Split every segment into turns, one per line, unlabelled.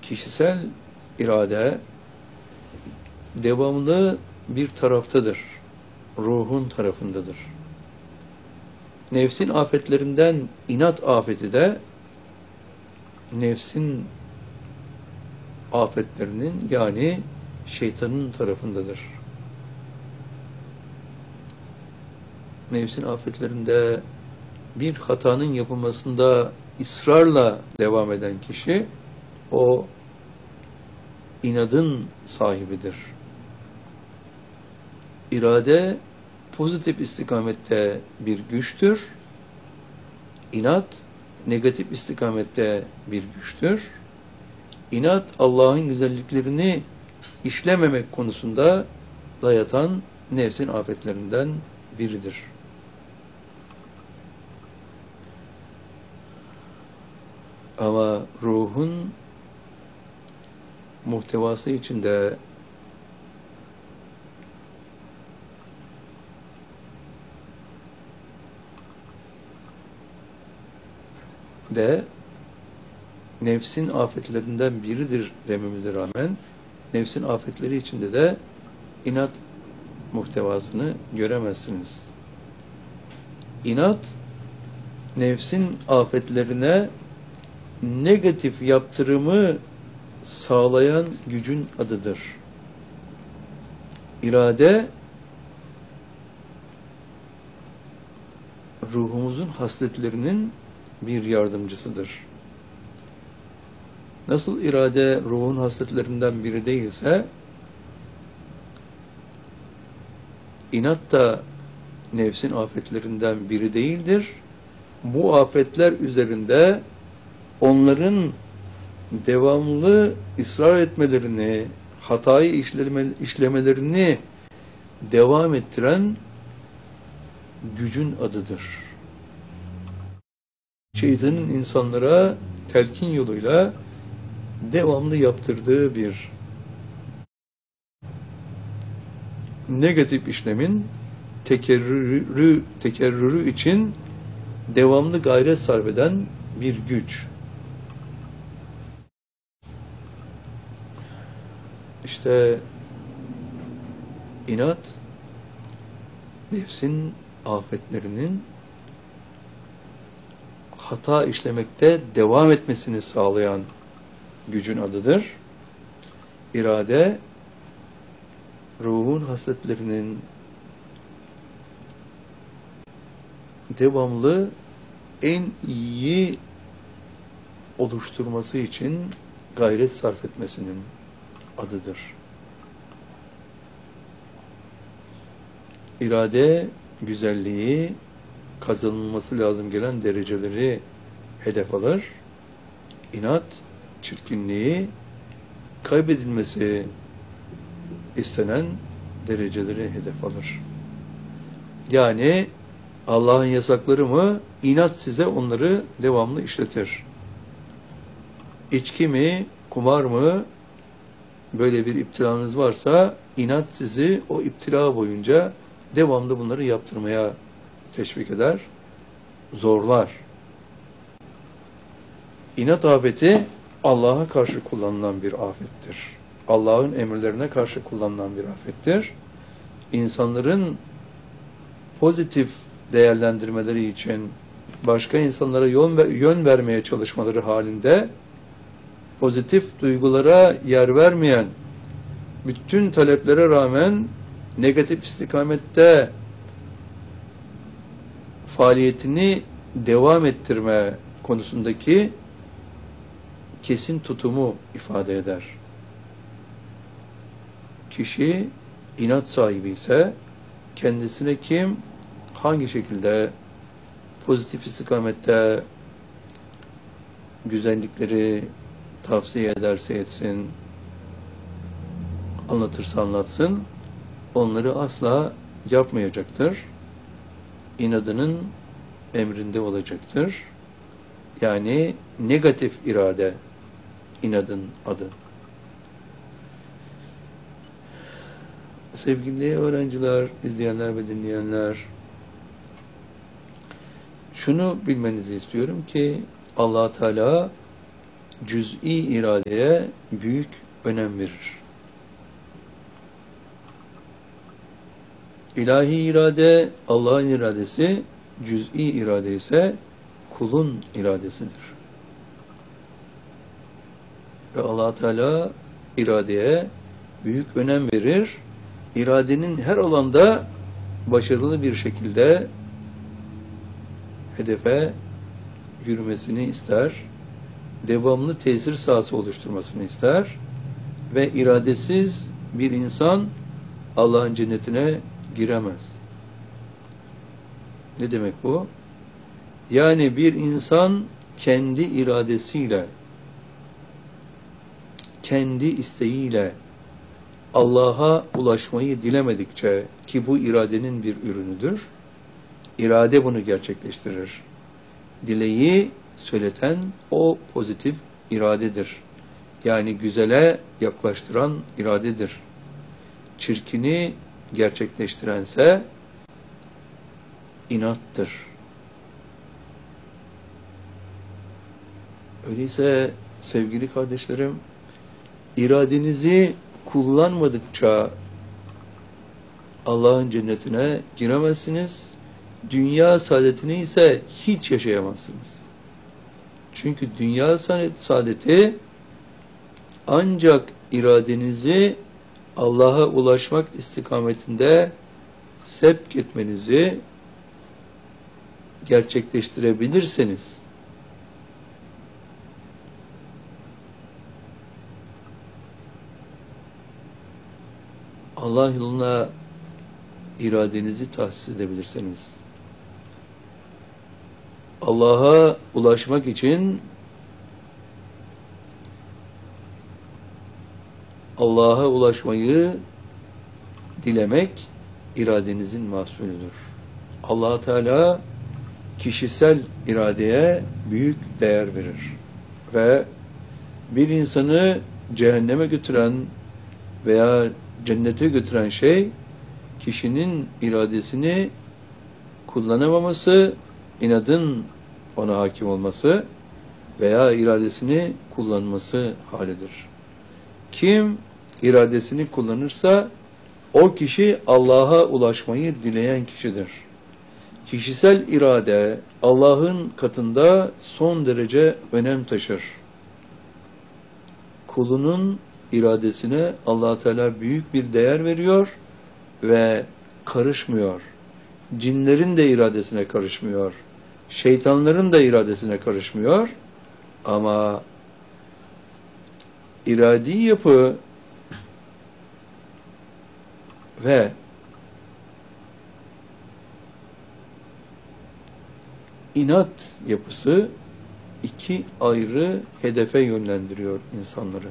kişisel irade devamlı bir taraftadır. Ruhun tarafındadır. Nefsin afetlerinden inat afeti de nefsin afetlerinin yani şeytanın tarafındadır. Nefsin afetlerinde bir hatanın yapılmasında ısrarla devam eden kişi o inadın sahibidir. İrade pozitif istikamette bir güçtür. İnat negatif istikamette bir güçtür. İnat Allah'ın güzelliklerini işlememek konusunda dayatan nefsin afetlerinden biridir. Ama ruhun muhtevası içinde de nefsin afetlerinden biridir dememize rağmen nefsin afetleri içinde de inat muhtevasını göremezsiniz. İnat nefsin afetlerine negatif yaptırımı sağlayan gücün adıdır. İrade ruhumuzun hasletlerinin bir yardımcısıdır. Nasıl irade ruhun hasletlerinden biri değilse, inat da nefsin afetlerinden biri değildir. Bu afetler üzerinde onların devamlı ısrar etmelerini, hatayı işlemelerini devam ettiren gücün adıdır. Şeytanın insanlara telkin yoluyla devamlı yaptırdığı bir negatif işlemin tekerrürü için devamlı gayret sarf eden bir güç. İşte inat nefsin afetlerinin hata işlemekte devam etmesini sağlayan gücün adıdır. İrade ruhun hasletlerinin devamlı en iyi oluşturması için gayret sarf etmesinin adıdır. İrade güzelliği, kazanılması lazım gelen dereceleri hedef alır. İnat çirkinliği, kaybedilmesi istenen dereceleri hedef alır. Yani Allah'ın yasakları mı? İnat size onları devamlı işletir. İçki mi? Kumar mı? Böyle bir iptilanız varsa inat sizi o iptila boyunca devamlı bunları yaptırmaya teşvik eder, zorlar. İnat afeti Allah'a karşı kullanılan bir afettir. Allah'ın emirlerine karşı kullanılan bir afettir. İnsanların pozitif değerlendirmeleri için başka insanlara yön vermeye çalışmaları halinde pozitif duygulara yer vermeyen, bütün taleplere rağmen negatif istikamette faaliyetini devam ettirme konusundaki kesin tutumu ifade eder. Kişi inat sahibi ise kendisine kim, hangi şekilde pozitif istikamette güzellikleri tavsiye ederse etsin, anlatırsa anlatsın, onları asla yapmayacaktır. İnadının emrinde olacaktır. Yani negatif irade inadın adı. Sevgili öğrenciler, izleyenler ve dinleyenler, şunu bilmenizi istiyorum ki Allah Teala cüz'i iradeye büyük önem verir. İlahi irade Allah'ın iradesi, cüz'i irade ise kulun iradesidir. Ve Allah Teala iradeye büyük önem verir. İradenin her alanda başarılı bir şekilde hedefe yürümesini ister. Devamlı tesir sahası oluşturmasını ister. Ve iradesiz bir insan Allah'ın cennetine giremez. Ne demek bu? Yani bir insan kendi iradesiyle, kendi isteğiyle Allah'a ulaşmayı dilemedikçe, ki bu iradenin bir ürünüdür, irade bunu gerçekleştirir. Dileği söyleten o pozitif iradedir. Yani güzele yaklaştıran iradedir. Çirkini gerçekleştirense inattır. Öyleyse sevgili kardeşlerim, iradenizi kullanmadıkça Allah'ın cennetine giremezsiniz. Dünya saadetini ise hiç yaşayamazsınız. Çünkü dünya saadeti ancak iradenizi Allah'a ulaşmak istikametinde sevk etmenizi gerçekleştirebilirseniz, Allah yoluna iradenizi tahsis edebilirseniz, Allah'a ulaşmak için Allah'a ulaşmayı dilemek iradenizin mahsulüdür. Allah Teala kişisel iradeye büyük değer verir ve bir insanı cehenneme götüren veya cennete götüren şey kişinin iradesini kullanamaması, inadın ona hakim olması veya iradesini kullanması halidir. Kim iradesini kullanırsa o kişi Allah'a ulaşmayı dileyen kişidir. Kişisel irade Allah'ın katında son derece önem taşır. Kulunun iradesine Allah Teala büyük bir değer veriyor ve karışmıyor. Cinlerin de iradesine karışmıyor. Şeytanların da iradesine karışmıyor. Ama iradi yapı ve inat yapısı iki ayrı hedefe yönlendiriyor insanları.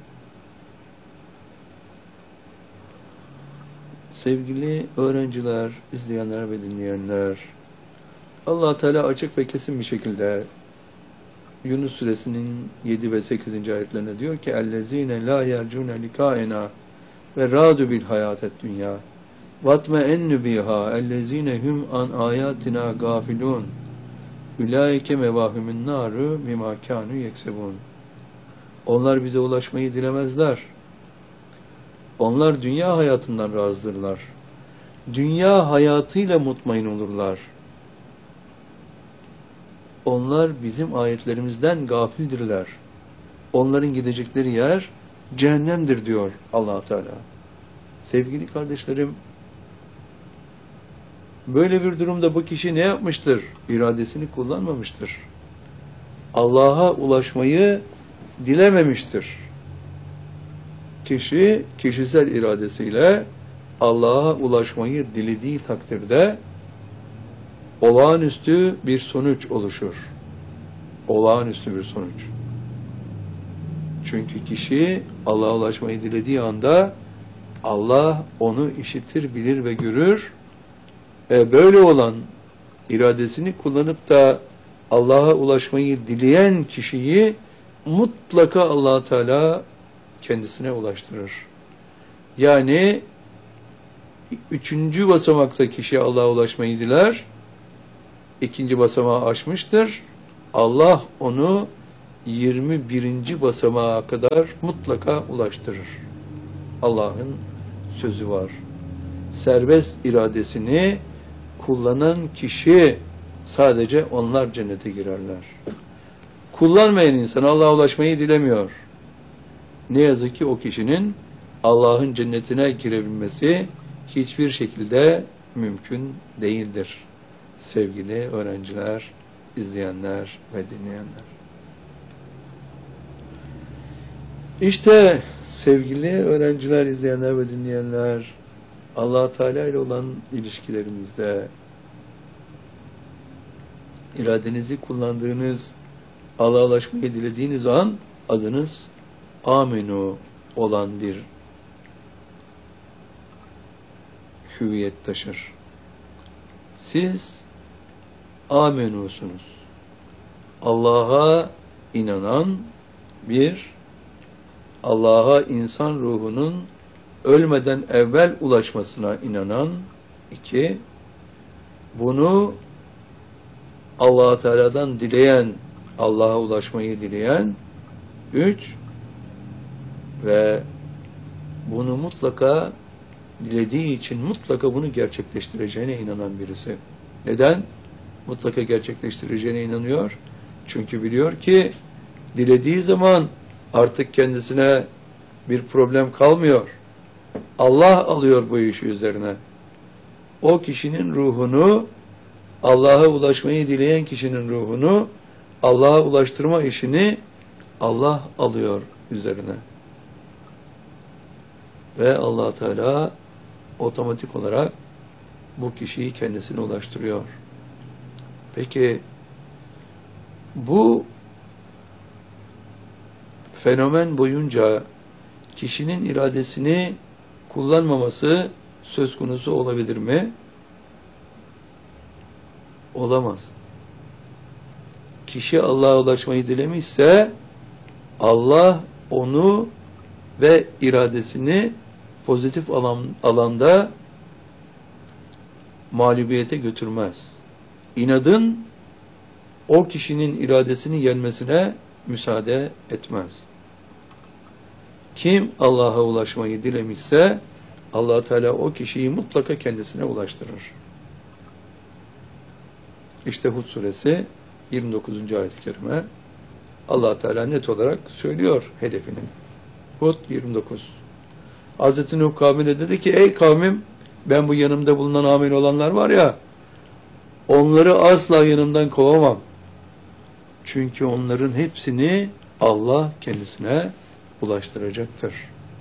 Sevgili öğrenciler, izleyenler ve dinleyenler, Allah Teala açık ve kesin bir şekilde Yunus suresinin 7 ve 8. ayetlerinde diyor ki اَلَّذ۪ينَ لَا يَرْجُونَ لِكَائِنَا وَرَادُ بِالْحَيَاةِ الدُّنْيَا وَاتْمَئَنُّ بِهَا اَلَّذ۪ينَ هُمْ عَنْ آيَاتِنَا غَافِلُونَ اُولَٰئِكَ مَوَاهُمُ النَّارُ بِمَا كَانُوا يَكْسِبُونَ. Onlar bize ulaşmayı dilemezler. Onlar dünya hayatından razdırlar. Dünya hayatıyla mutmain olurlar. Onlar bizim ayetlerimizden gafildirler. Onların gidecekleri yer cehennemdir diyor Allah Teala. Sevgili kardeşlerim, böyle bir durumda bu kişi ne yapmıştır? İradesini kullanmamıştır. Allah'a ulaşmayı dilememiştir. Kişi kişisel iradesiyle Allah'a ulaşmayı dilediği takdirde olağanüstü bir sonuç oluşur. Olağanüstü bir sonuç. Çünkü kişi Allah'a ulaşmayı dilediği anda Allah onu işitir, bilir ve görür. Böyle olan iradesini kullanıp da Allah'a ulaşmayı dileyen kişiyi mutlaka Allah Teala kendisine ulaştırır. Yani 3. basamakta kişi Allah'a ulaşmayı diler. 2. basamağı aşmıştır. Allah onu 21. basamağa kadar mutlaka ulaştırır. Allah'ın sözü var. Serbest iradesini kullanan kişi, sadece onlar cennete girerler. Kullanmayan insan Allah'a ulaşmayı dilemiyor. Ne yazık ki o kişinin Allah'ın cennetine girebilmesi hiçbir şekilde mümkün değildir. Sevgili öğrenciler, izleyenler ve dinleyenler. İşte sevgili öğrenciler, izleyenler ve dinleyenler, Allah Teala ile olan ilişkilerimizde iradenizi kullandığınız, Allah'a ulaşmayı dilediğiniz an adınız amenu olan bir hüviyet taşır. Siz amenusunuz. Allah'a inanan bir, Allah'a insan ruhunun ölmeden evvel ulaşmasına inanan iki, bunu Allah Teala'dan dileyen, Allah'a ulaşmayı dileyen üç ve bunu mutlaka dilediği için mutlaka bunu gerçekleştireceğine inanan birisi. Neden? Mutlaka gerçekleştireceğine inanıyor. Çünkü biliyor ki dilediği zaman artık kendisine bir problem kalmıyor. Allah alıyor bu işi üzerine. O kişinin ruhunu, Allah'a ulaşmayı dileyen kişinin ruhunu, Allah'a ulaştırma işini Allah alıyor üzerine. Ve Allah Teala otomatik olarak bu kişiyi kendisine ulaştırıyor. Peki bu fenomen boyunca kişinin iradesini kullanmaması söz konusu olabilir mi? Olamaz. Kişi Allah'a ulaşmayı dilemişse Allah onu ve iradesini pozitif alanda mağlubiyete götürmez. İnadın o kişinin iradesini yenmesine müsaade etmez. Kim Allah'a ulaşmayı dilemişse Allah Teala o kişiyi mutlaka kendisine ulaştırır. İşte Hud suresi 29. ayet-i kerime Allah Teala net olarak söylüyor hedefini. Hud 29. Hazreti Nuh kavmine dedi ki ey kavmim, ben bu yanımda bulunan amel olanlar var ya, onları asla yanımdan kovamam. Çünkü onların hepsini Allah kendisine ulaştıracaktır.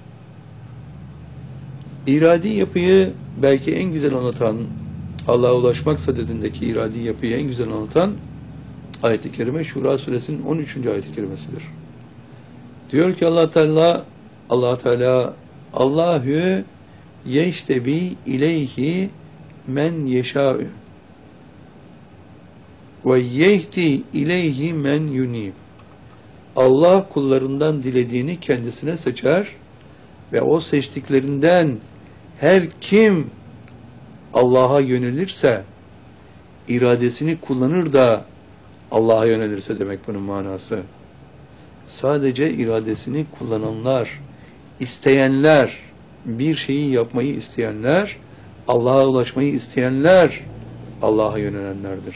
İradi yapıyı belki en güzel anlatan, Allah'a ulaşmak sadedindeki iradi yapıyı en güzel anlatan ayet-i kerime Şura suresinin 13. ayet-i kerimesidir. Diyor ki Allah Teala Allahü yeştebi ileyhi men yeşâ'ü ve yehdi ileyhi men yunib. Allah kullarından dilediğini kendisine seçer ve o seçtiklerinden her kim Allah'a yönelirse, iradesini kullanır da Allah'a yönelirse demek bunun manası. Sadece iradesini kullananlar, isteyenler, bir şeyi yapmayı isteyenler, Allah'a ulaşmayı isteyenler Allah'a yönelenlerdir.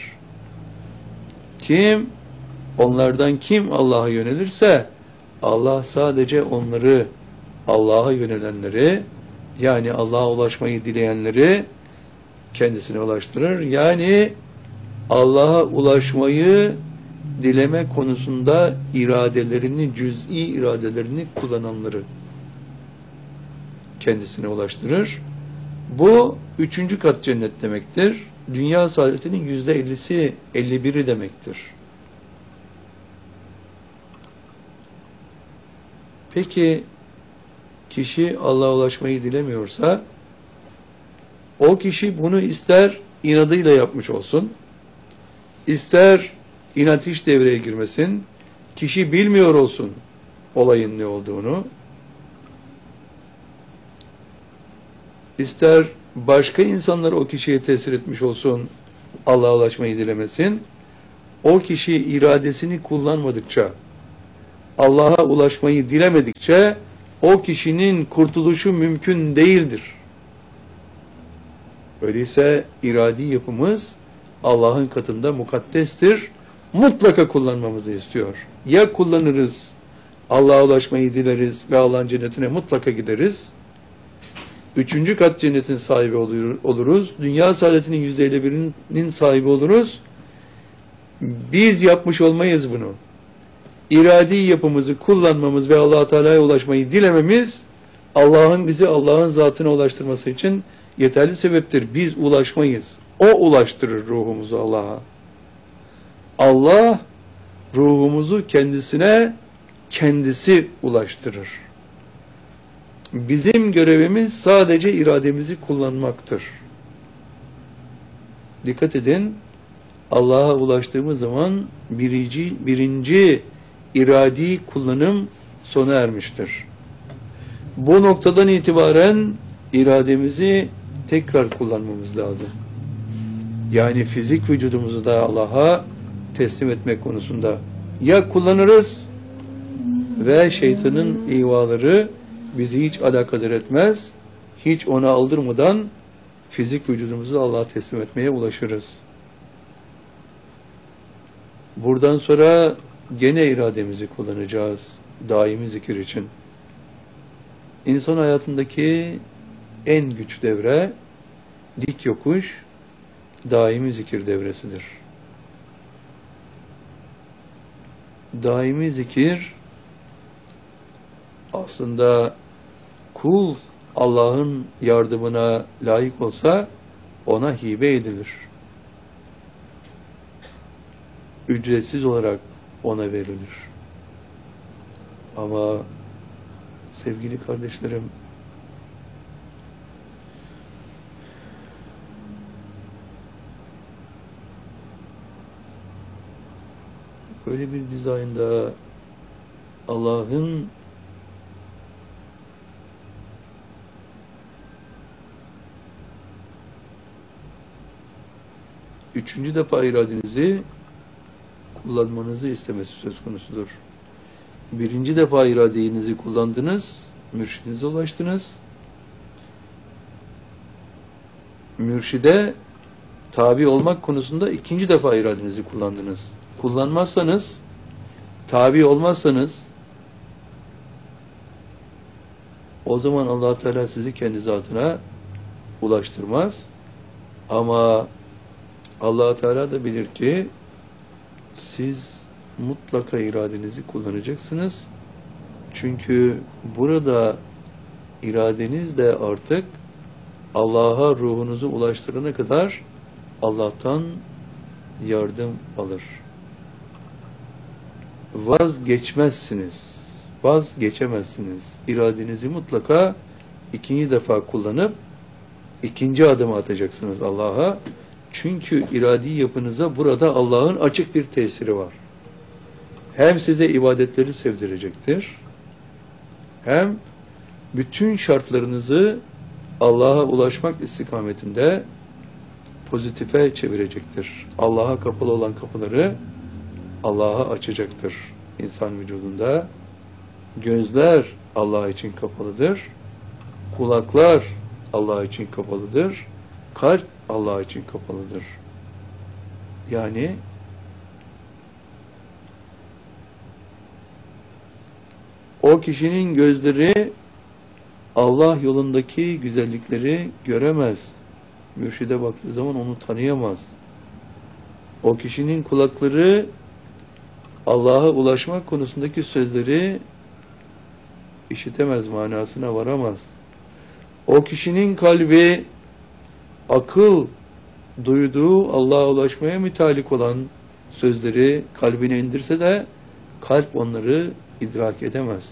Onlardan kim Allah'a yönelirse Allah sadece onları, Allah'a yönelenleri, yani Allah'a ulaşmayı dileyenleri kendisine ulaştırır. Yani Allah'a ulaşmayı dileme konusunda iradelerini, cüz'i iradelerini kullananları kendisine ulaştırır. Bu 3. kat cennet demektir. Dünya saadetinin %50'si, 51'i demektir. Peki kişi Allah'a ulaşmayı dilemiyorsa o kişi bunu ister inadıyla yapmış olsun, ister inat hiç devreye girmesin, kişi bilmiyor olsun olayın ne olduğunu, ister başka insanlar o kişiye tesir etmiş olsun, Allah'a ulaşmayı dilemesin, o kişi iradesini kullanmadıkça, Allah'a ulaşmayı dilemedikçe o kişinin kurtuluşu mümkün değildir. Öyleyse iradi yapımız Allah'ın katında mukaddestir. Mutlaka kullanmamızı istiyor. Ya kullanırız, Allah'a ulaşmayı dileriz ve Allah'ın cennetine mutlaka gideriz. 3. kat cennetin sahibi oluruz. Dünya saadetinin %51'inin sahibi oluruz. Biz yapmış olmayız bunu. İradi yapımızı kullanmamız ve Allah-u Teala'ya ulaşmayı dilememiz Allah'ın bizi Allah'ın zatına ulaştırması için yeterli sebeptir. Biz ulaşmayız. O ulaştırır ruhumuzu Allah'a. Allah ruhumuzu kendisine kendisi ulaştırır. Bizim görevimiz sadece irademizi kullanmaktır. Dikkat edin, Allah'a ulaştığımız zaman birinci iradi kullanım sona ermiştir. Bu noktadan itibaren irademizi tekrar kullanmamız lazım. Yani fizik vücudumuzu da Allah'a teslim etmek konusunda ya kullanırız ve şeytanın ihvaları bizi hiç alakadar etmez, hiç ona aldırmadan fizik vücudumuzu Allah'a teslim etmeye ulaşırız. Buradan sonra gene irademizi kullanacağız daimi zikir için. İnsan hayatındaki en güç devre dik yokuş daimi zikir devresidir. Daimi zikir aslında kul Allah'ın yardımına layık olsa ona hibe edilir. Ücretsiz olarak ona verilir. Ama sevgili kardeşlerim, böyle bir dizaynda Allah'ın üçüncü defa iradenizi kullanmanızı istemesi söz konusudur. Birinci defa iradenizi kullandınız, mürşidinize ulaştınız. Mürşide tabi olmak konusunda ikinci defa iradenizi kullandınız. Kullanmazsanız, tabi olmazsanız, o zaman Allah Teala sizi kendi zatına ulaştırmaz. Ama Allah Teala da bilir ki siz mutlaka iradenizi kullanacaksınız. Çünkü burada iradeniz de artık Allah'a ruhunuzu ulaştırana kadar Allah'tan yardım alır. Vazgeçemezsiniz. İradenizi mutlaka ikinci defa kullanıp ikinci adımı atacaksınız Allah'a. Çünkü iradi yapınıza burada Allah'ın açık bir tesiri var. Hem size ibadetleri sevdirecektir, hem bütün şartlarınızı Allah'a ulaşmak istikametinde pozitife çevirecektir. Allah'a kapalı olan kapıları Allah'a açacaktır insan vücudunda. Gözler Allah için kapalıdır. Kulaklar Allah için kapalıdır. Kalp Allah için kapalıdır. Yani o kişinin gözleri Allah yolundaki güzellikleri göremez. Mürşide baktığı zaman onu tanıyamaz. O kişinin kulakları Allah'a ulaşmak konusundaki sözleri işitemez, manasına varamaz. O kişinin kalbi akıl duyduğu Allah'a ulaşmaya mütalik olan sözleri kalbine indirse de kalp onları idrak edemez.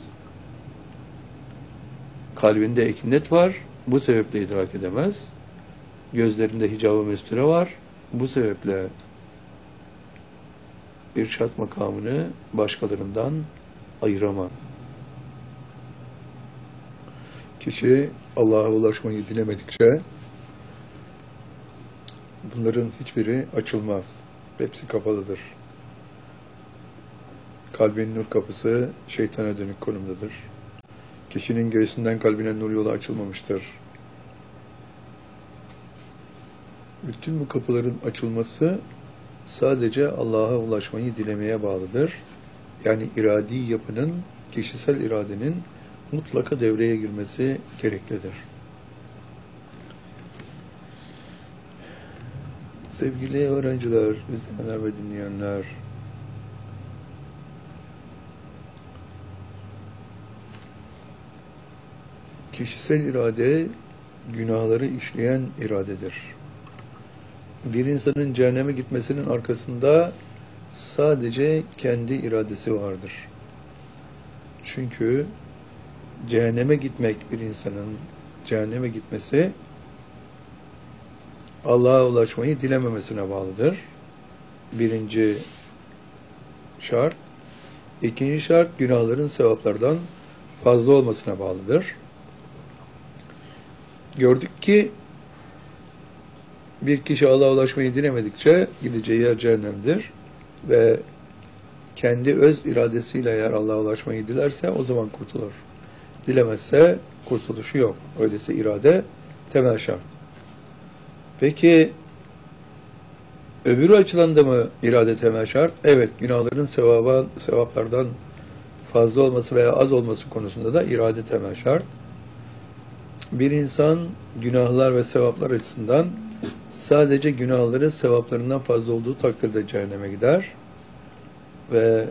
Kalbinde ekinet var, bu sebeple idrak edemez. Gözlerinde hicab-ı mesture var, bu sebeple irşad makamını başkalarından ayıramaz. Kişi Allah'a ulaşmayı dilemedikçe bunların hiçbiri açılmaz. Hepsi kapalıdır. kalbin nur kapısı şeytana dönük konumdadır. Kişinin göğsünden kalbine nur yolu açılmamıştır. Bütün bu kapıların açılması sadece Allah'a ulaşmayı dilemeye bağlıdır. Yani iradi yapının, kişisel iradenin mutlaka devreye girmesi gereklidir. Sevgili öğrenciler, izleyenler ve dinleyenler, kişisel irade, günahları işleyen iradedir. Bir insanın cehenneme gitmesinin arkasında sadece kendi iradesi vardır. Çünkü cehenneme gitmek, bir insanın cehenneme gitmesi, Allah'a ulaşmayı dilememesine bağlıdır. Birinci şart. İkinci şart, günahların sevaplardan fazla olmasına bağlıdır. Gördük ki bir kişi Allah'a ulaşmayı dilemedikçe gideceği yer cehennemdir ve kendi öz iradesiyle eğer Allah'a ulaşmayı dilerse o zaman kurtulur. Dilemezse kurtuluşu yok. Öyleyse irade temel şart. Peki öbürü açılanda mı irade temel şart? Evet, günahların sevaplardan fazla olması veya az olması konusunda da irade temel şart. Bir insan günahlar ve sevaplar açısından sadece günahları sevaplarından fazla olduğu takdirde cehenneme gider ve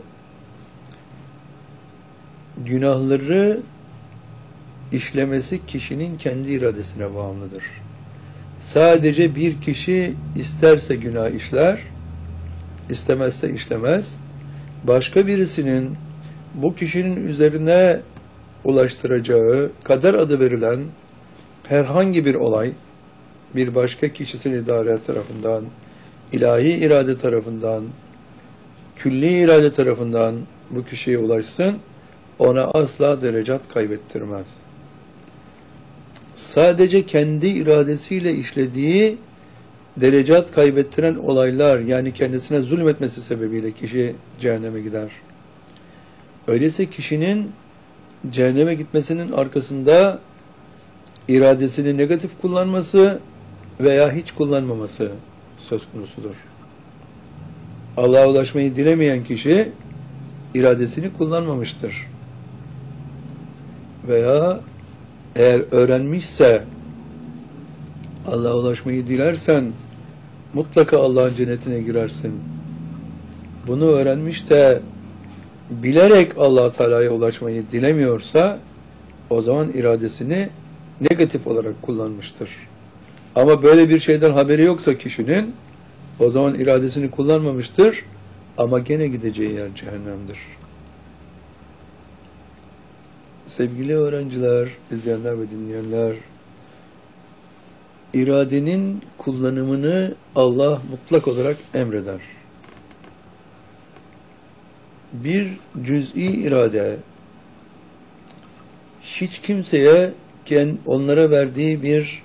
günahları işlemesi kişinin kendi iradesine bağımlıdır. Sadece bir kişi isterse günah işler, istemezse işlemez. Başka birisinin bu kişinin üzerine ulaştıracağı kader adı verilen herhangi bir olay, bir başka kişisel idare tarafından, ilahi irade tarafından, külli irade tarafından bu kişiye ulaşsın, ona asla derecat kaybettirmez. Sadece kendi iradesiyle işlediği derecat kaybettiren olaylar, yani kendisine zulmetmesi sebebiyle kişi cehenneme gider. Öyleyse kişinin cehenneme gitmesinin arkasında iradesini negatif kullanması veya hiç kullanmaması söz konusudur. Allah'a ulaşmayı dilemeyen kişi iradesini kullanmamıştır. Veya eğer öğrenmişse Allah'a ulaşmayı dilersen mutlaka Allah'ın cennetine girersin. Bunu öğrenmiş de bilerek Allah Teala'ya ulaşmayı dilemiyorsa o zaman iradesini negatif olarak kullanmıştır. Ama böyle bir şeyden haberi yoksa kişinin o zaman iradesini kullanmamıştır ama gene gideceği yer cehennemdir. Sevgili öğrenciler, izleyenler ve dinleyenler, iradenin kullanımını Allah mutlak olarak emreder. Bir cüz'i irade hiç kimseye onlara verdiği bir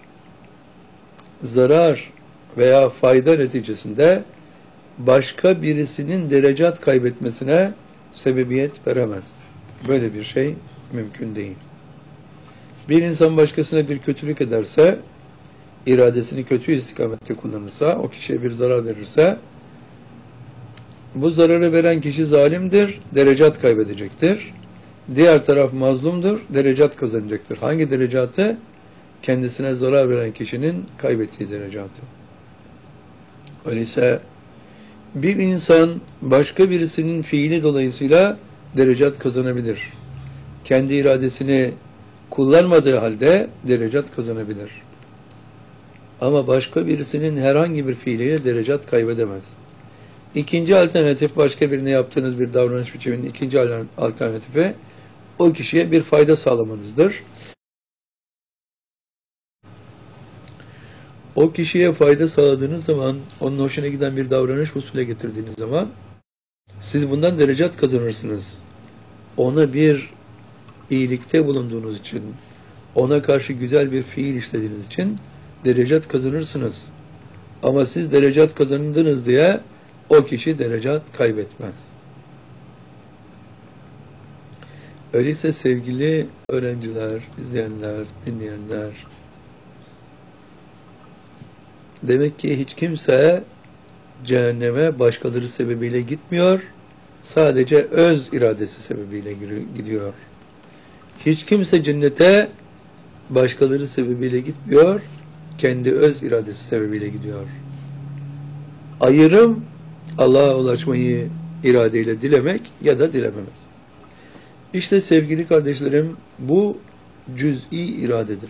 zarar veya fayda neticesinde başka birisinin derecat kaybetmesine sebebiyet veremez. Böyle bir şey mümkün değil. Bir insan başkasına bir kötülük ederse, iradesini kötü istikamette kullanırsa, o kişiye bir zarar verirse, bu zararı veren kişi zalimdir, derecat kaybedecektir. Diğer taraf mazlumdur, derecat kazanacaktır. Hangi derecatı? Kendisine zarar veren kişinin kaybettiği derecatı. Öyleyse bir insan başka birisinin fiili dolayısıyla derecat kazanabilir. Kendi iradesini kullanmadığı halde derecat kazanabilir. Ama başka birisinin herhangi bir fiiliyle derecat kaybedemez. İkinci alternatif, başka birine yaptığınız bir davranış biçiminin ikinci alternatifi o kişiye bir fayda sağlamanızdır. O kişiye fayda sağladığınız zaman, onun hoşuna giden bir davranış usule getirdiğiniz zaman siz bundan derecat kazanırsınız. Ona bir iyilikte bulunduğunuz için, ona karşı güzel bir fiil işlediğiniz için derecat kazanırsınız. Ama siz derecat kazandınız diye o kişi derecat kaybetmez. Öyleyse sevgili öğrenciler, izleyenler, dinleyenler, demek ki hiç kimse cehenneme başkaları sebebiyle gitmiyor, sadece öz iradesi sebebiyle gidiyor. Hiç kimse cennete başkaları sebebiyle gitmiyor, kendi öz iradesi sebebiyle gidiyor. Ayrım, Allah'a ulaşmayı iradeyle dilemek ya da dilememek. İşte sevgili kardeşlerim, bu cüz'i iradedir.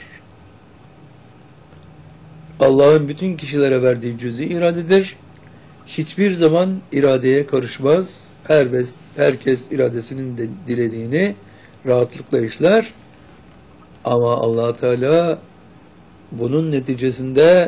Allah'ın bütün kişilere verdiği cüz'i iradedir. Hiçbir zaman iradeye karışmaz. Herkes iradesinin de dilediğini rahatlıkla işler. Ama Allah Teala bunun neticesinde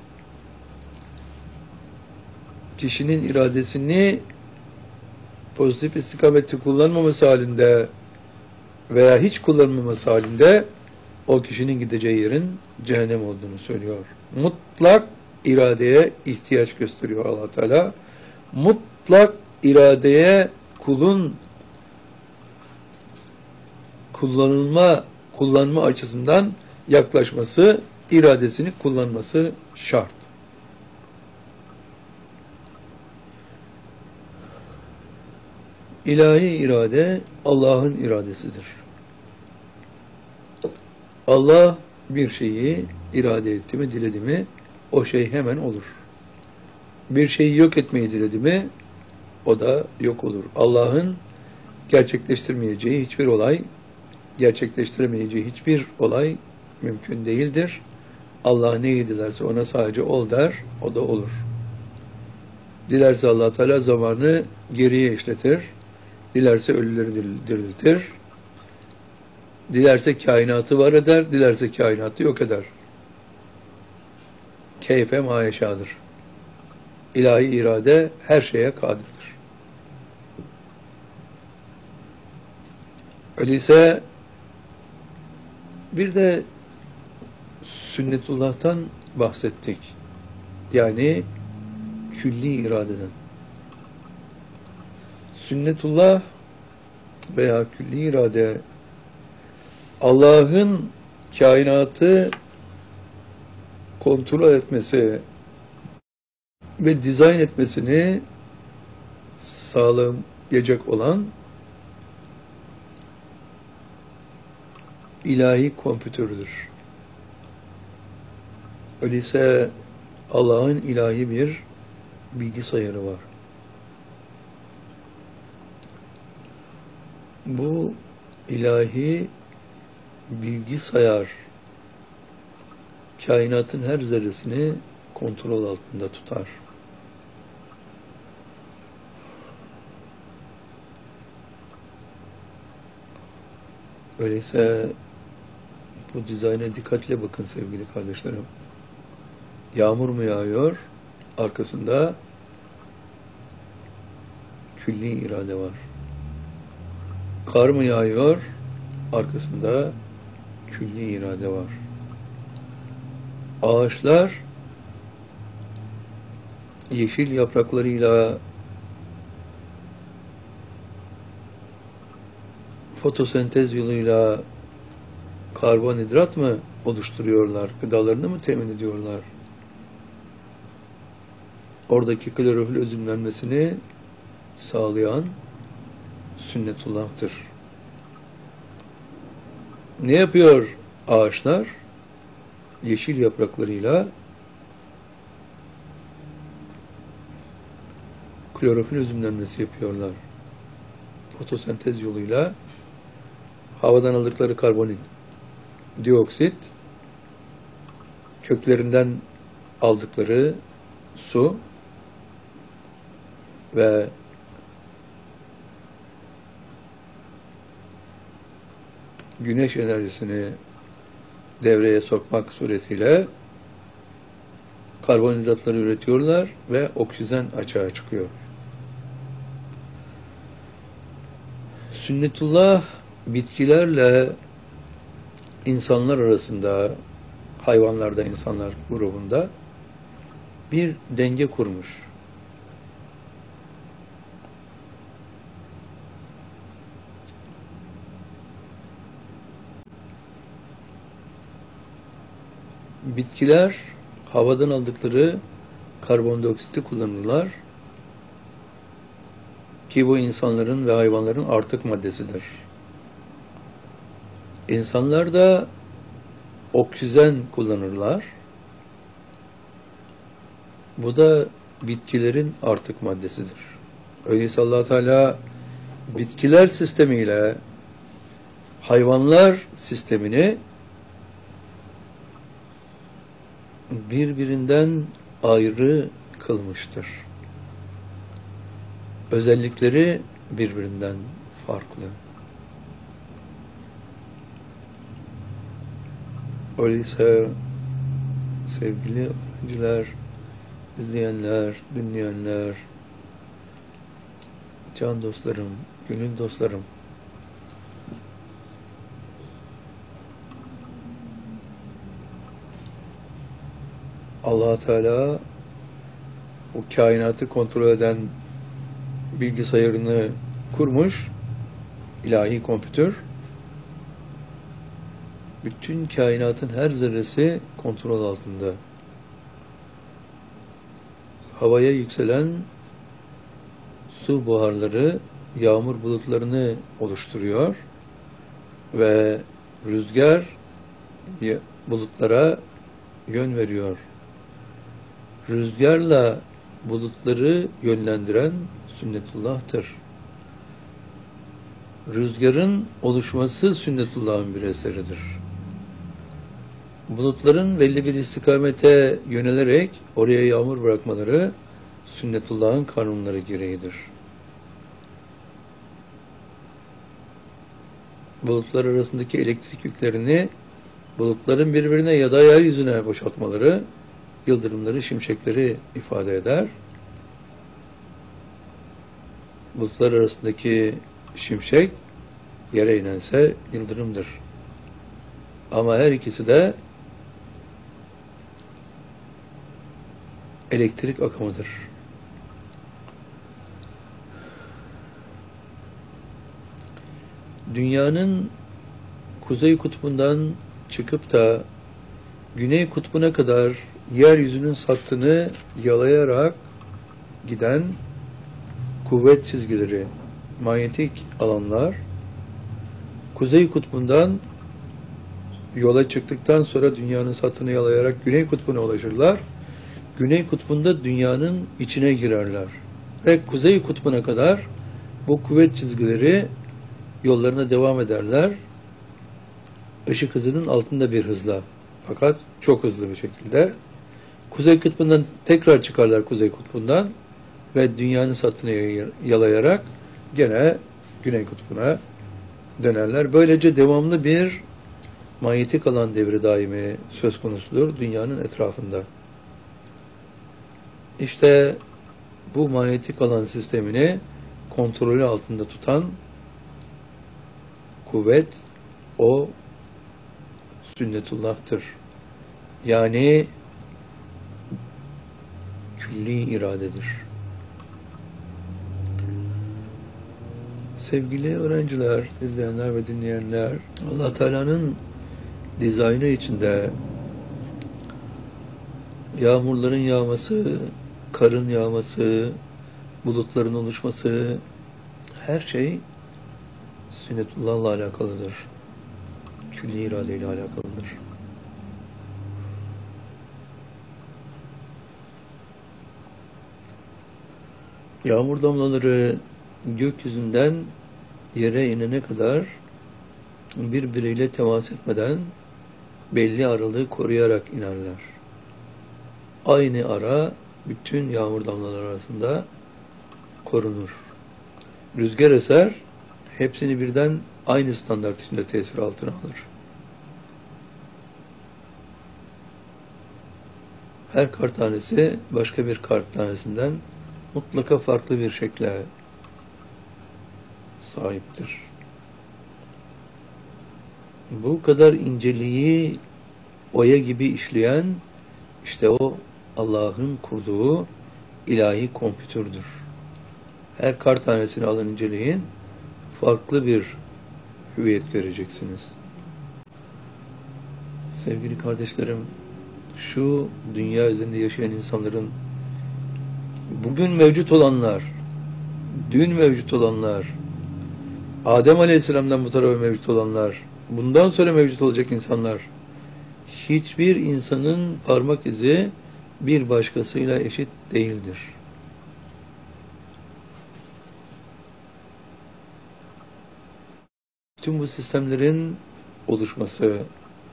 kişinin iradesini pozitif istikamette kullanmaması halinde veya hiç kullanmaması halinde o kişinin gideceği yerin cehennem olduğunu söylüyor. Mutlak iradeye ihtiyaç gösteriyor Allah Teala. Mutlak iradeye kulun kullanma açısından yaklaşması, iradesini kullanması şart. İlahi irade Allah'ın iradesidir. Allah bir şeyi irade etti mi, diledi mi, o şey hemen olur. Bir şeyi yok etmeyi diledi mi, o da yok olur. Allah'ın gerçekleştirmeyeceği hiçbir olay, gerçekleştiremeyeceği hiçbir olay mümkün değildir. Allah neyi dilerse ona sadece ol der, o da olur. Dilerse Allah Teala zamanı geriye işletir, dilerse ölüleri diriltir, dilerse kainatı var eder, dilerse kainatı yok eder. Keyfe ma yeşâ'dır. İlahi irade her şeye kadirdir. Öyleyse bir de sünnetullah'tan bahsettik. Yani külli iradeden. Sünnetullah veya külli irade Allah'ın kainatı kontrol etmesi ve dizayn etmesini sağlayacak olan ilahi kompütürdür. Öyleyse Allah'ın ilahi bir bilgisayarı var. Bu ilahi bilgisayar kainatın her zerresini kontrol altında tutar. Öyleyse bu dizayna dikkatle bakın sevgili kardeşlerim. Yağmur mu yağıyor? Arkasında külli irade var. Kar mı yağıyor? Arkasında külli irade var. Ağaçlar yeşil yapraklarıyla fotosentez yoluyla karbonhidrat mı oluşturuyorlar? Gıdalarını mı temin ediyorlar? Oradaki klorofil özümlenmesini sağlayan sünnetullah'tır. Ne yapıyor ağaçlar? Yeşil yapraklarıyla klorofil özümlenmesi yapıyorlar. Fotosentez yoluyla havadan aldıkları karbondioksit, köklerinden aldıkları su ve güneş enerjisini devreye sokmak suretiyle karbonhidratları üretiyorlar ve oksijen açığa çıkıyor. Sünnetullah bitkilerle insanlar arasında, hayvanlarda insanlar grubunda bir denge kurmuş. Bitkiler havadan aldıkları karbondioksiti kullanırlar ki bu insanların ve hayvanların artık maddesidir. İnsanlar da oksijen kullanırlar. Bu da bitkilerin artık maddesidir. Öyleyse Allah Teala bitkiler sistemiyle hayvanlar sistemini birbirinden ayrı kılmıştır. Özellikleri birbirinden farklı. Öyleyse sevgili öğrenciler, izleyenler, dinleyenler, can dostlarım, gönül dostlarım, Allah Teala o kainatı kontrol eden bilgisayarını kurmuş, ilahi kompütür. Bütün kainatın her zerresi kontrol altında. Havaya yükselen su buharları yağmur bulutlarını oluşturuyor ve rüzgar bulutlara yön veriyor. Rüzgarla bulutları yönlendiren sünnetullah'tır. Rüzgarın oluşması sünnetullah'ın bir eseridir. Bulutların belli bir istikamete yönelerek oraya yağmur bırakmaları sünnetullah'ın kanunları gereğidir. Bulutlar arasındaki elektrik yüklerini bulutların birbirine ya da yeryüzüne boşaltmaları yıldırımları, şimşekleri ifade eder. Bulutlar arasındaki şimşek yere inense yıldırımdır. Ama her ikisi de elektrik akımıdır. Dünyanın kuzey kutbundan çıkıp da güney kutbuna kadar yeryüzünün sattığını yalayarak giden kuvvet çizgileri, manyetik alanlar, kuzey kutbundan yola çıktıktan sonra dünyanın sattığını yalayarak güney kutbuna ulaşırlar. Güney kutbunda dünyanın içine girerler. Ve kuzey kutbuna kadar bu kuvvet çizgileri yollarına devam ederler. Işık hızının altında bir hızla. Fakat çok hızlı bir şekilde. Kuzey kutbundan tekrar çıkarlar kuzey kutbundan ve dünyanın sattığını yalayarak gene güney kutbuna dönerler. Böylece devamlı bir manyetik alan devri daimi söz konusudur dünyanın etrafında. İşte bu manyetik alan sistemini kontrolü altında tutan kuvvet o sünnetullah'tır. Yani külli iradedir. Sevgili öğrenciler, izleyenler ve dinleyenler, Allah Teala'nın dizaynı içinde yağmurların yağması, karın yağması, bulutların oluşması, her şey sünnetullah'la alakalıdır. Külli iradeyle alakalıdır. Yağmur damlaları gökyüzünden yere inene kadar birbiriyle temas etmeden belli aralığı koruyarak inerler. Aynı ara bütün yağmur damlaları arasında korunur. Rüzgar eser, hepsini birden aynı standart içinde tesir altına alır. Her kar tanesi başka bir kar tanesinden mutlaka farklı bir şekle sahiptir. Bu kadar inceliği oya gibi işleyen işte o Allah'ın kurduğu ilahi kompütürdür. Her kar tanesini alın inceleyin, farklı bir hüviyet göreceksiniz. Sevgili kardeşlerim, şu dünya üzerinde yaşayan insanların, bugün mevcut olanlar, dün mevcut olanlar, Adem Aleyhisselam'dan bu tarafa mevcut olanlar, bundan sonra mevcut olacak insanlar, hiçbir insanın parmak izi bir başkasıyla eşit değildir. Tüm bu sistemlerin oluşması,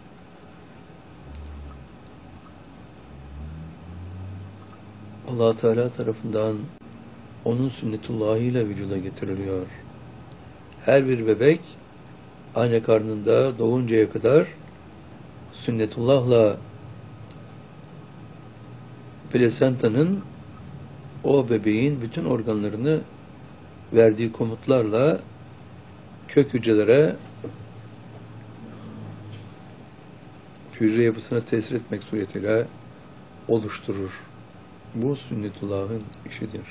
Allah Teala tarafından onun sünnetullahıyla vücuda getiriliyor. Her bir bebek anne karnında doğuncaya kadar sünnetullahla, plasentanın o bebeğin bütün organlarını verdiği komutlarla kök hücrelere, hücre yapısına tesir etmek suretiyle oluşturur. Bu sünnetullah'ın işidir.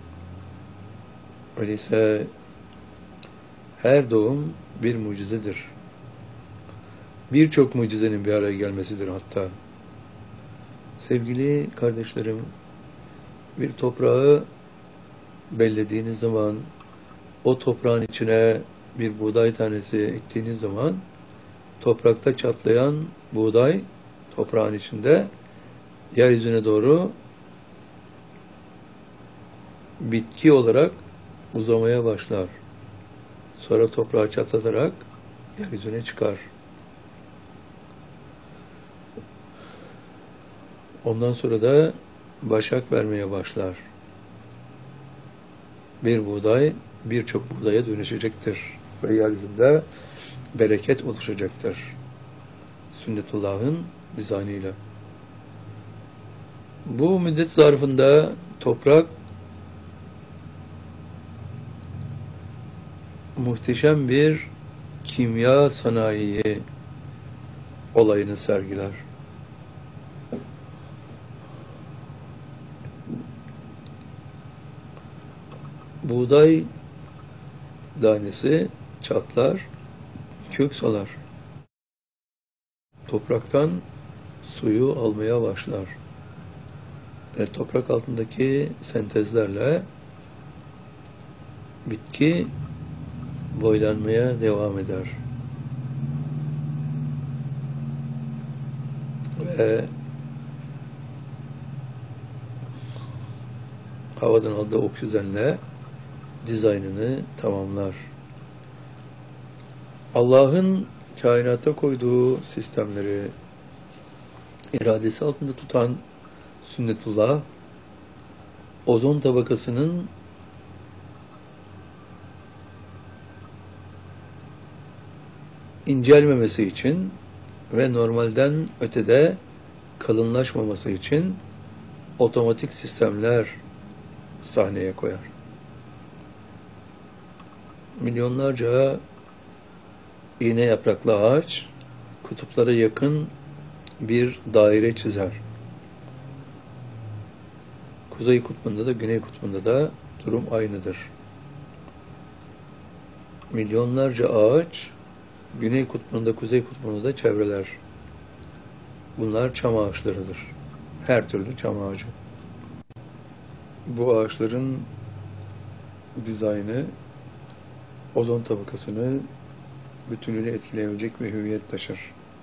Öyleyse her doğum bir mucizedir. Birçok mucizenin bir araya gelmesidir hatta. Sevgili kardeşlerim, bir toprağı bellediğiniz zaman, o toprağın içine bir buğday tanesi ektiğiniz zaman, toprakta çatlayan buğday toprağın içinde yeryüzüne doğru bitki olarak uzamaya başlar. Sonra toprağı çatlatarak yeryüzüne çıkar. Ondan sonra da başak vermeye başlar. Bir buğday birçok buğdaya dönüşecektir. Ve yeryüzünde bereket oluşacaktır. Sünnetullah'ın dizaynıyla. Bu müddet zarfında toprak muhteşem bir kimya sanayi olayını sergiler. Buğday tanesi çatlar, kök salar. Topraktan suyu almaya başlar. Ve toprak altındaki sentezlerle bitki boylanmaya devam eder. Ve havadan aldığı oksijenle dizaynını tamamlar. Allah'ın kainata koyduğu sistemleri iradesi altında tutan sünnetullah, ozon tabakasının incelmemesi için ve normalden ötede kalınlaşmaması için otomatik sistemler sahneye koyar. Milyonlarca iğne yapraklı ağaç kutuplara yakın bir daire çizer. Kuzey kutbunda da güney kutbunda da durum aynıdır. Milyonlarca ağaç güney kutbunda, kuzey kutbunda da çevreler. Bunlar çam ağaçlarıdır. Her türlü çam ağacı. Bu ağaçların dizaynı ozon tabakasını bütünüyle etkileyebilecek bir hüviyet taşır.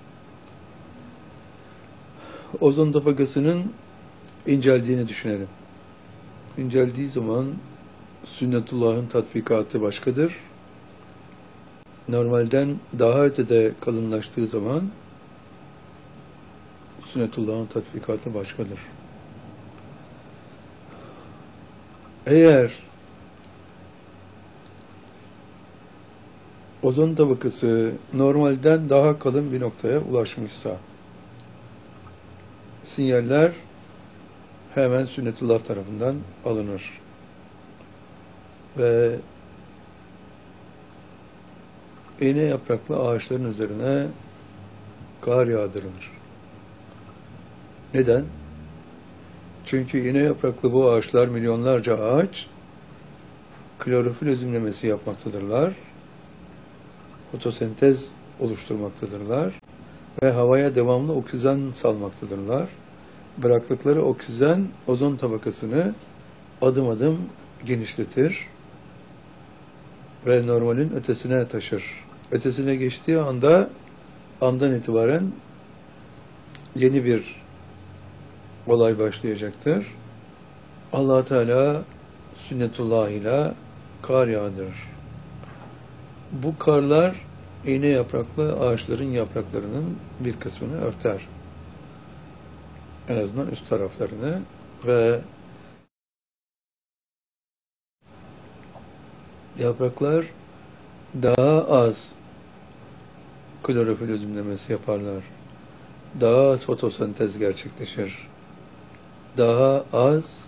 Ozon tabakasının inceldiğini düşünelim. İnceldiği zaman sünnetullah'ın tatbikatı başkadır. Normalden daha ötede kalınlaştığı zaman sünnetullah'ın tatbikatı başkadır. Eğer ozon tabakası normalden daha kalın bir noktaya ulaşmışsa, sinyaller hemen sünnetullah tarafından alınır. Ve iğne yapraklı ağaçların üzerine kar yağdırılır. Neden? Çünkü iğne yapraklı bu ağaçlar, milyonlarca ağaç, klorofil özümlemesi yapmaktadırlar. Fotosentez oluşturmaktadırlar. ve havaya devamlı oksijen salmaktadırlar. Bıraktıkları oksijen ozon tabakasını adım adım genişletir ve normalin ötesine taşır. Ötesine geçtiği andan itibaren yeni bir olay başlayacaktır. Allah Teala sünnetullah ile kar yağdırır. Bu karlar iğne yapraklı ağaçların yapraklarının bir kısmını örter. En azından üst taraflarını ve yapraklar daha az klorofil özümlemesi yaparlar. Daha az fotosentez gerçekleşir. Daha az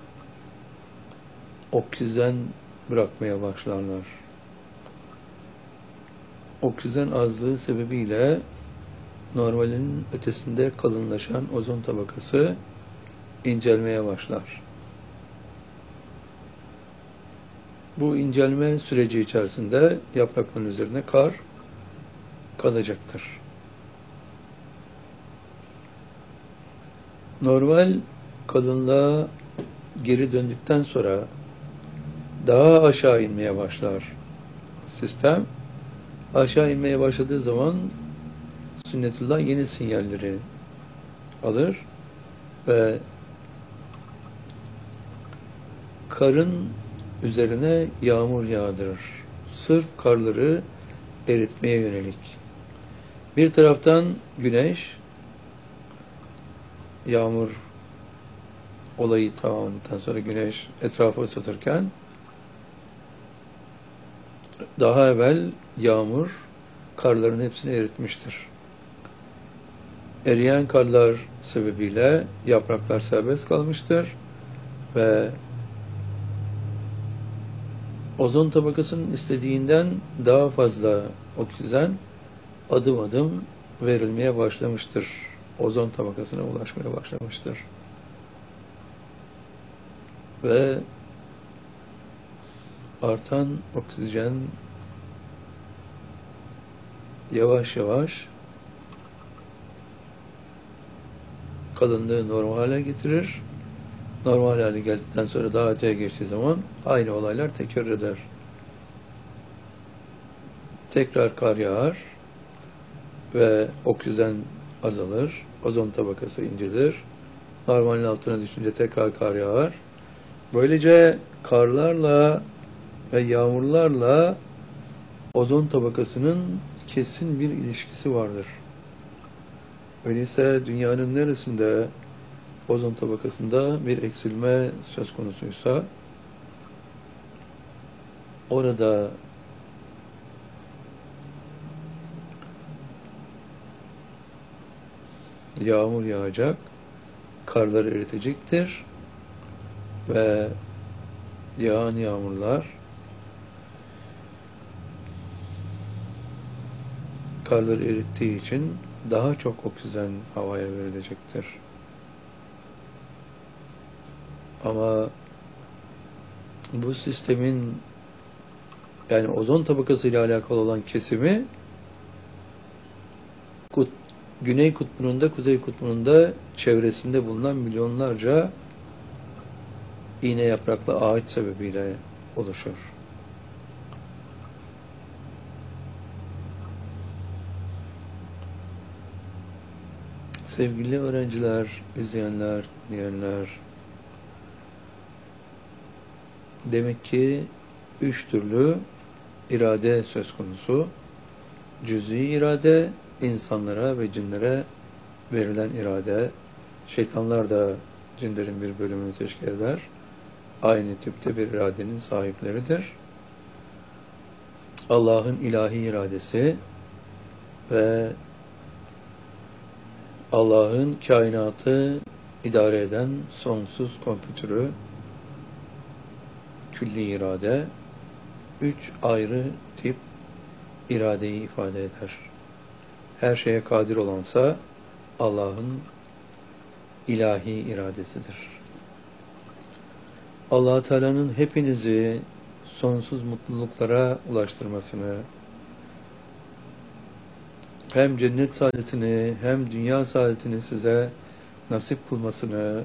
oksijen bırakmaya başlarlar. Oksijen azlığı sebebiyle normalin ötesinde kalınlaşan ozon tabakası incelmeye başlar. Bu incelme süreci içerisinde yaprakların üzerine kar kalacaktır. Normal kalınlığa geri döndükten sonra daha aşağı inmeye başlar sistem. Aşağı inmeye başladığı zaman sünnetullah yeni sinyalleri alır ve karın üzerine yağmur yağdırır. Sırf karları eritmeye yönelik. Bir taraftan güneş, yağmur olayı tamamlandıktan sonra güneş etrafı ısıtırken daha evvel yağmur karların hepsini eritmiştir. Eriyen karlar sebebiyle yapraklar serbest kalmıştır ve ozon tabakasının istediğinden daha fazla oksijen adım adım verilmeye başlamıştır. Ozon tabakasına ulaşmaya başlamıştır. Ve artan oksijen yavaş yavaş kalınlığı normal hale getirir. Normal hale geldikten sonra daha öteye geçtiği zaman aynı olaylar tekrar eder. Tekrar kar yağar ve oksijen azalır. Ozon tabakası incelir. Normalin altına düşünce tekrar kar yağar. Böylece karlarla ve yağmurlarla ozon tabakasının kesin bir ilişkisi vardır. Öyleyse dünyanın neresinde ozon tabakasında bir eksilme söz konusuysa orada yağmur yağacak, karlar eritecektir ve yağan yağmurlar karları erittiği için daha çok oksijen havaya verilecektir. Ama bu sistemin yani ozon tabakası ile alakalı olan kesimi Güney Kutbu'nun da Kuzey Kutbu'nun da çevresinde bulunan milyonlarca iğne yapraklı ağaç sebebiyle oluşur. Sevgili öğrenciler, izleyenler, dinleyenler, demek ki 3 türlü irade söz konusu. Cüz'i irade, insanlara ve cinlere verilen irade. Şeytanlar da cinlerin bir bölümünü teşkil eder. Aynı tipte bir iradenin sahipleridir. Allah'ın ilahi iradesi ve Allah'ın kainatı idare eden sonsuz kompütürü, külli irade, 3 ayrı tip iradeyi ifade eder. Her şeye kadir olansa Allah'ın ilahi iradesidir. Allah Teala'nın hepinizi sonsuz mutluluklara ulaştırmasını, hem cennet saadetini hem dünya saadetini size nasip kılmasını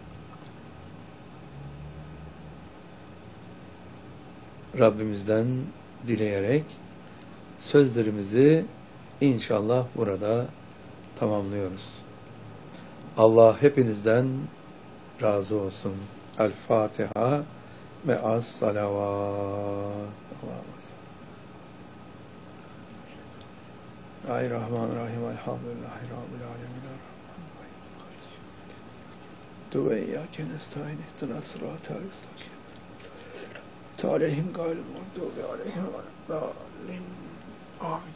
Rabbimizden dileyerek sözlerimizi inşallah burada tamamlıyoruz. Allah hepinizden razı olsun. El Fatiha ve as salavat. Bismillahirrahmanirrahim. Elhamdülillahi Rabbil alemin. Dua iyyake nestaîn ihdinas sıratal mustakîm. Aleyhim gayril mağdûbi aleyhim ve lâddâllîn. Amin.